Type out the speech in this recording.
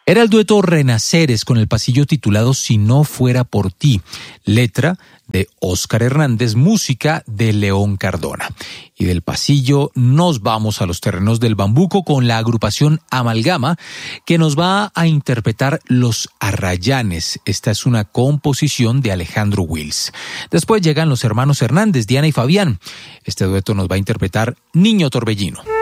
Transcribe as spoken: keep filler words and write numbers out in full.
Era el dueto Renaceres con el pasillo titulado Si no fuera por ti, letra de Óscar Hernández, música de León Cardona. Y del pasillo nos vamos a los terrenos del bambuco con la agrupación Amalgama, que nos va a interpretar Los Arrayanes. Esta es una composición de Alejandro Wills. Después llegan los hermanos Hernández, Diana y Fabián. Este dueto nos va a interpretar Niño Torbellino.